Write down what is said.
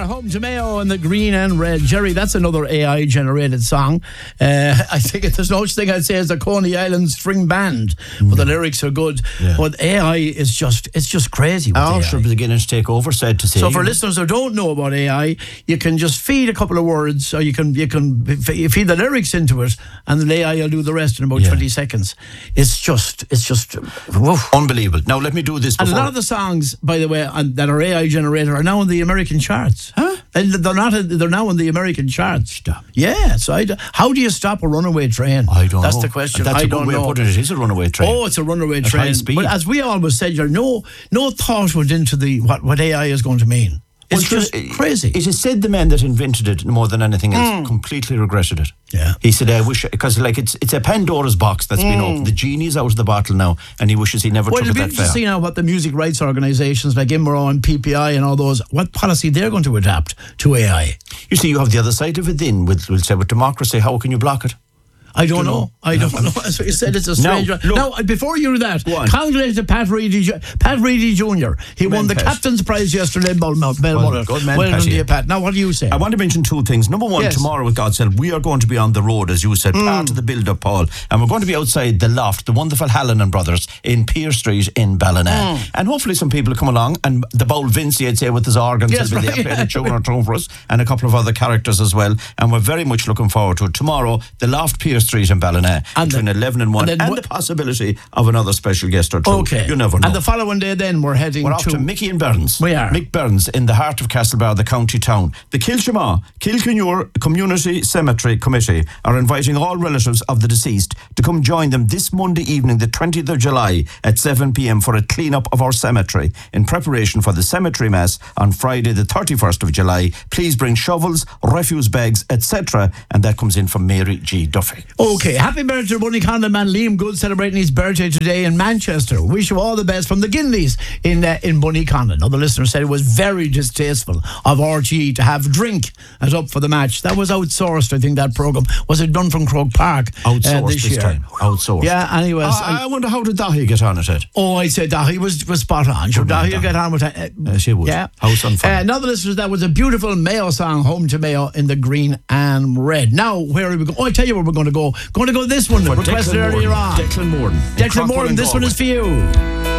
Home to Mayo and the Green and Red. Jerry, that's another AI generated song. I think there's no such thing I'd say as the Coney Island String Band, but the lyrics are good. Yeah. But AI is just crazy. Our should be beginning to take over, said to say. So for listeners who don't know about AI, you can just feed a couple of words, or you feed the lyrics into it, and the AI will do the rest in about 20 seconds. It's just woof. Unbelievable. Now let me do this before. And a lot of the songs, by the way, that are AI generated are now in the American charts. Huh? And they're now in the American charts. Stop. Yeah. So how do you stop a runaway train? I don't know. That's the question. That's I don't know. It is a runaway train. Oh, it's a runaway train. High speed. But as we always said, no thought went into what AI is going to mean. It's just crazy. It is said the man that invented it more than anything else completely regretted it. Yeah. He said, I wish, because it's a Pandora's box that's been opened. The genie's out of the bottle now, and he wishes he never took it that far. Well, it'll be interesting now what the music rights organisations like IMRO and PPI and all those, what policy they're going to adapt to AI. You see, you have the other side of it then, with democracy. How can you block it? I don't know. I don't know. As you said, it's a strange one. Now, before you do that, congratulations to Pat Reedy Jr. He won the captain's prize yesterday in Belmont. Well done to you, Pat. Now, what do you say? I want to mention two things. Number one, tomorrow, with God's help, we are going to be on the road, as you said, part of the build-up, Paul. And we're going to be outside the Loft, the wonderful Hallinan Brothers, in Pier Street in Ballina. And hopefully some people will come along, and the Bowl Vinci, I'd say, with his organs, will be there playing a tune or two for us, and a couple of other characters as well. And we're very much looking forward to it. Tomorrow, the Loft, Pier Street in Ballina, between 11 and 1, and the possibility of another special guest or two. Okay. You never know. And the following day then, we're off to Mickey and Burns. We are. Mick Burns in the heart of Castlebar, the county town. The Kilshama Kilkenure Community Cemetery Committee are inviting all relatives of the deceased to come join them this Monday evening, the 20th of July at 7 p.m. for a clean-up of our cemetery. In preparation for the cemetery mass on Friday, the 31st of July, please bring shovels, refuse bags, etc. And that comes in from Mary G. Duffy. Okay, happy birthday to Bunnyconlon man Liam Good, celebrating his birthday today in Manchester. Wish you all the best from the Ginleys in Bunnyconlon. Another listener said it was very distasteful of RTE to have drink as up for the match. That was outsourced, I think, that programme. Was it done from Croke Park outsourced this year? Time. Outsourced. Yeah, anyways. I wonder how did Dahi get on at it? Oh, I'd say Dahi was spot on. Sure, Dahi will get on with it. She would. Yeah. House on fire. Another listener, that was a beautiful Mayo song, Home to Mayo in the Green and Red. Now, where are we going? Oh, I tell you where we're going to go. Going to go this one. Requested earlier on. Declan Morden. Declan Morden, this one is for you.